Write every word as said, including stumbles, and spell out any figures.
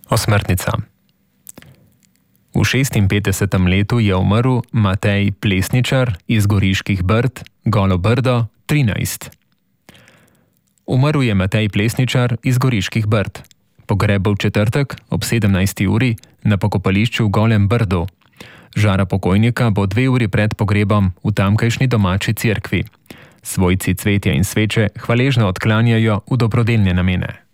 Osmrtnica. V šestinpetdesetem letu je umrl Matej Plesničar iz Goriških Brd, Golo Brdo, trinajst. Umrl je Matej Plesničar iz Goriških Brd. Pogreb bo v četrtek ob sedemnajsti uri na pokopališču v Golem Brdu. Žara pokojnika bo dve uri pred pogrebom v tamkajšnji domači cerkvi. Svojci cvetja in sveče hvaležno odklanjajo v dobrodelne namene.